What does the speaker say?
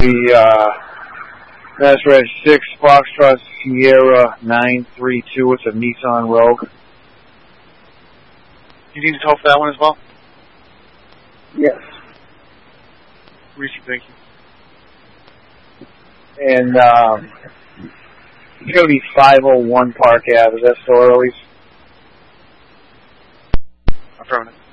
the Mass Reg 6 Foxtrot Sierra 932. It's a Nissan Rogue. You need to tow for that one as well? Yes. Reese, thank you. And it's going to be 501 Park Ave. Is that still Early's? Affirmative.